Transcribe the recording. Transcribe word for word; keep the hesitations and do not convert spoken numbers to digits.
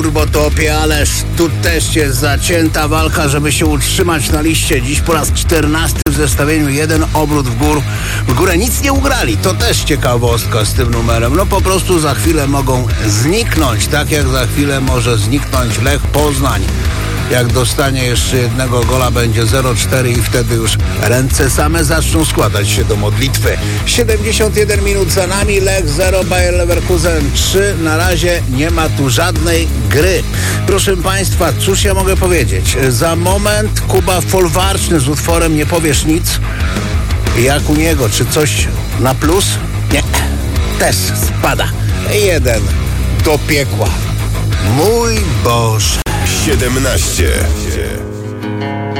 turbotopie, ależ tu też jest zacięta walka, żeby się utrzymać na liście. Dziś po raz czternasty w zestawieniu jeden obrót w, gór, w górę. Nic nie ugrali. To też ciekawostka z tym numerem. No po prostu za chwilę mogą zniknąć, tak jak za chwilę może zniknąć Lech Poznań. Jak dostanie jeszcze jednego gola, będzie zero cztery i wtedy już ręce same zaczną składać się do modlitwy. siedemdziesiąt jeden minut za nami, Lech zero, Bayer Leverkusen trzy. Na razie nie ma tu żadnej gry. Proszę Państwa, cóż ja mogę powiedzieć? Za moment Kuba Folwarczny z utworem Nie powiesz nic. Jak u niego? Czy coś na plus? Nie. Też spada. Jeden do piekła. Mój Boże. siedemnaście.